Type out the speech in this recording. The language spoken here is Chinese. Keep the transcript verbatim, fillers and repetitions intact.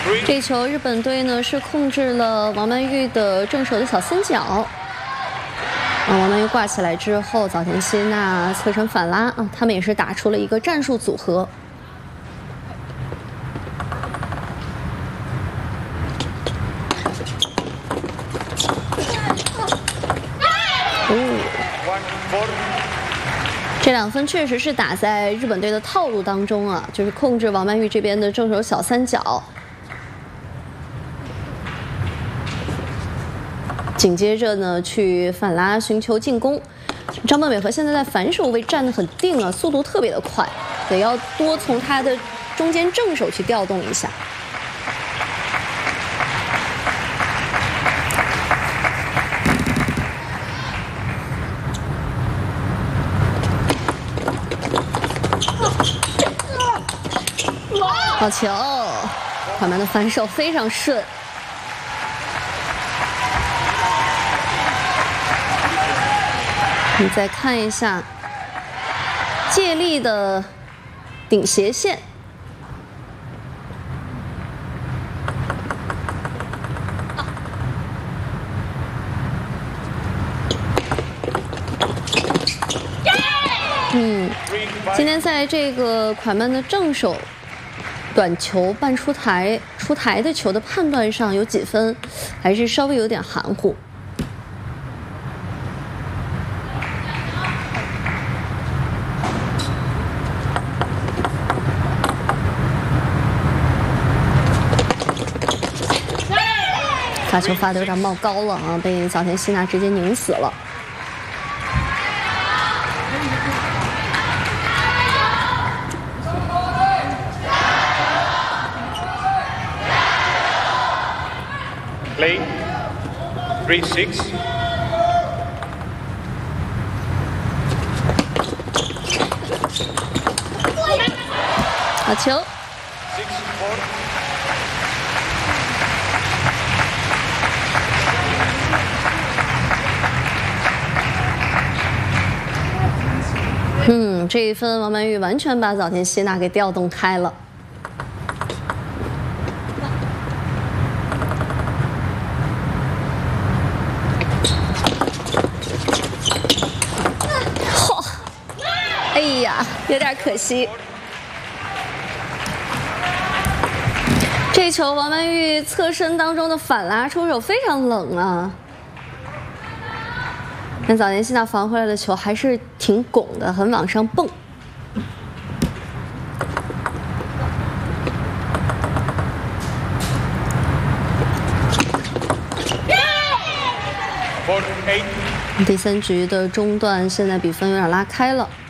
这球日本队呢是控制了王曼玉的正手的小三角。啊，王曼玉挂起来之后，早田希娜侧身反拉啊，他们也是打出了一个战术组合。 这两分确实是打在日本队的套路当中啊，就是控制王曼玉这边的正手小三角，紧接着呢去反拉寻求进攻。张本美和现在在反手位站得很定啊，速度特别的快，得要多从他的中间正手去调动一下。 好球！缓慢的反手非常顺。你再看一下借力的顶斜线，嗯，今天在这个款曼的正手。 短球半出台出台的球的判断上有几分，还是稍微有点含糊。发球发的有点冒高了啊，被早田希娜直接拧死了。 Play three six. 好球。 Six four. 嗯，这一分王曼玉完全把早田希娜给调动开了。 哎呀，有点可惜。这球王曼玉侧身当中的反拉出手非常冷啊，但早田希娜防回来的球还是挺拱的，很往上蹦。第三局的中段，现在比分有点拉开了。